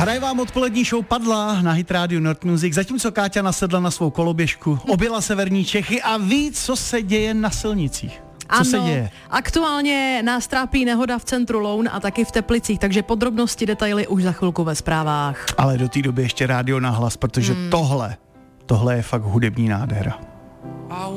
Hraje vám odpolední show Padla na Hit Radio Nord Music, zatímco Káťa nasedla na svou koloběžku, objela severní Čechy a ví, co se děje na silnicích. Co se děje? Aktuálně nás trápí nehoda v centru Loun a taky v Teplicích, takže podrobnosti, detaily už za chvilku ve zprávách. Ale do té doby ještě rádio nahlas, protože tohle je fakt hudební nádhera.